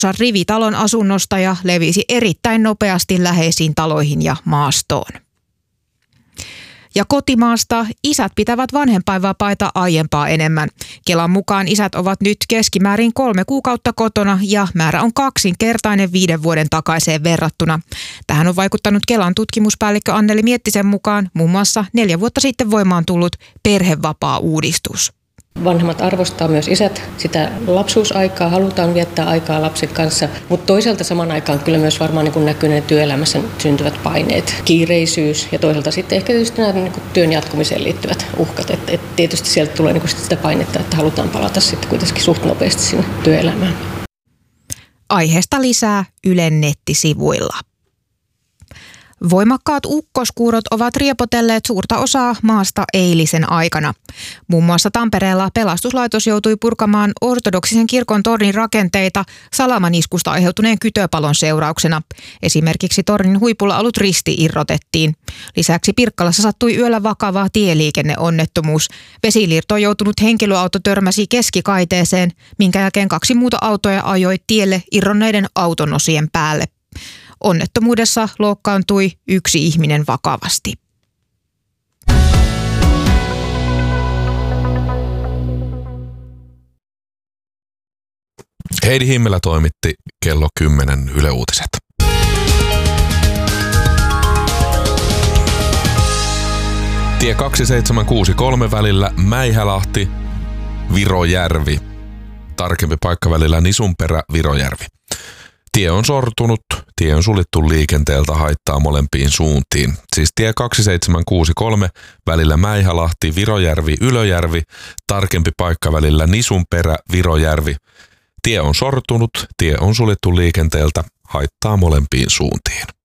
rivitalon asunnosta ja levisi erittäin nopeasti läheisiin taloihin ja maastoon. Ja kotimaasta isät pitävät vanhempainvapaita aiempaa enemmän. Kelan mukaan isät ovat nyt keskimäärin 3 kuukautta kotona ja määrä on 2-kertainen 5 vuoden takaiseen verrattuna. Tähän on vaikuttanut Kelan tutkimuspäällikkö Anneli Miettisen mukaan muun muassa 4 vuotta sitten voimaan tullut perhevapaa-uudistus. Vanhemmat arvostaa myös isät sitä lapsuusaikaa, halutaan viettää aikaa lapsen kanssa, mutta toisaalta saman aikaan kyllä myös varmaan näkyy ne työelämässä syntyvät paineet, kiireisyys ja toisaalta sitten ehkä tietysti nämä työn jatkumiseen liittyvät uhkat. Et tietysti sieltä tulee sitä painetta, että halutaan palata sitten kuitenkin suht nopeasti sinne työelämään. Aiheesta lisää Ylen nettisivuilla. Voimakkaat ukkoskuurot ovat riepotelleet suurta osaa maasta eilisen aikana. Muun muassa Tampereella pelastuslaitos joutui purkamaan ortodoksisen kirkon tornin rakenteita salamaniskusta aiheutuneen kytöpalon seurauksena. Esimerkiksi tornin huipulla ollut risti irrotettiin. Lisäksi Pirkkalassa sattui yöllä vakava tieliikenneonnettomuus. Vesiliirtoon joutunut henkilöauto törmäsi keskikaiteeseen, minkä jälkeen 2 muuta autoa ajoi tielle irronneiden autonosien päälle. Onnettomuudessa loukkaantui 1 ihminen vakavasti. Heidi Himmelä toimitti kello 10 Yle Uutiset. Tie 2763 välillä Mäihälahti, Virojärvi. Tarkempi paikka välillä Nisunperä, Virojärvi. Tie on sortunut, tie on suljettu liikenteeltä, haittaa molempiin suuntiin. Siis tie 2763 välillä Mäihälahti, Virojärvi, Ylöjärvi, tarkempi paikka välillä Nisunperä, Virojärvi. Tie on sortunut, tie on suljettu liikenteeltä, haittaa molempiin suuntiin.